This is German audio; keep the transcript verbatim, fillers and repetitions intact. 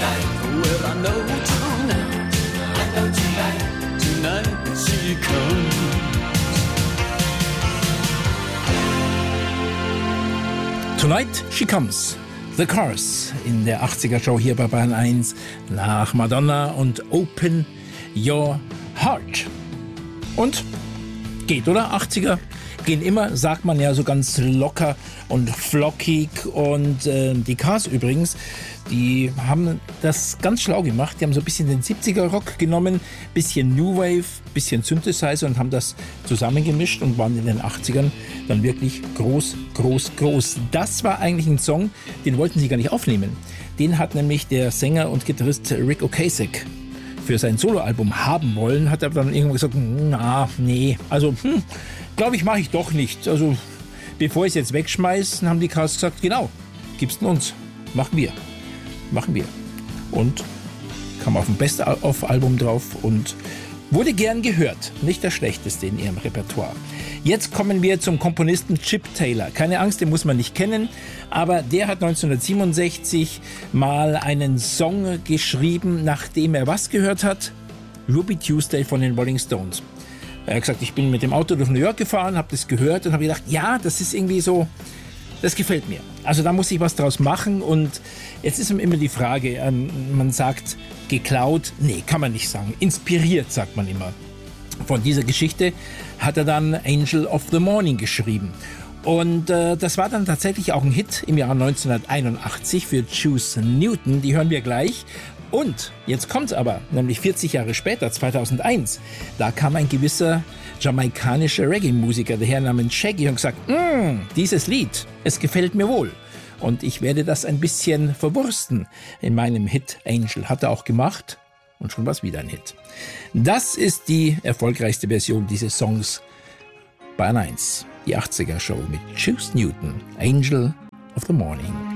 Well, I know tonight, I know tonight, tonight she comes. Tonight She Comes. The Cars in der achtziger-Show hier bei Bayern eins nach Madonna und Open Your Heart. Und geht, oder? achtziger gehen immer, sagt man ja, so ganz locker und flockig. Und äh, die Cars übrigens, die haben das ganz schlau gemacht. Die haben so ein bisschen den siebziger-Rock genommen, bisschen New Wave, bisschen Synthesizer und haben das zusammengemischt und waren in den achtzigern dann wirklich groß, groß, groß. Das war eigentlich ein Song, den wollten sie gar nicht aufnehmen. Den hat nämlich der Sänger und Gitarrist Ric Ocasek für sein Soloalbum haben wollen, hat er dann irgendwann gesagt, na, nee, also, hm, glaube ich, mache ich doch nicht. Also, bevor ich es jetzt wegschmeiße, haben die Cars gesagt, genau, gib's denn uns, machen wir, machen wir. Und kam auf dem Best-of-Album drauf und wurde gern gehört, nicht das Schlechteste in ihrem Repertoire. Jetzt kommen wir zum Komponisten Chip Taylor. Keine Angst, den muss man nicht kennen, aber der hat neunzehnhundertsiebenundsechzig mal einen Song geschrieben, nachdem er was gehört hat? Ruby Tuesday von den Rolling Stones. Er hat gesagt, ich bin mit dem Auto durch New York gefahren, habe das gehört und habe gedacht, ja, das ist irgendwie so, das gefällt mir. Also da muss ich was draus machen und jetzt ist immer die Frage, man sagt geklaut, nee, kann man nicht sagen, inspiriert sagt man immer. Von dieser Geschichte hat er dann Angel of the Morning geschrieben. Und äh, das war dann tatsächlich auch ein Hit im Jahr neunzehnhunderteinundachtzig für Juice Newton. Die hören wir gleich. Und jetzt kommt's aber, nämlich vierzig Jahre später, zweitausendeins, da kam ein gewisser jamaikanischer Reggae-Musiker daher namens Shaggy und gesagt, mm, dieses Lied, es gefällt mir wohl. Und ich werde das ein bisschen verwursten in meinem Hit Angel. Hat er auch gemacht. Und schon war es wieder ein Hit. Das ist die erfolgreichste Version dieses Songs Bayern eins, die achtziger-Show mit Juice Newton, Angel of the Morning.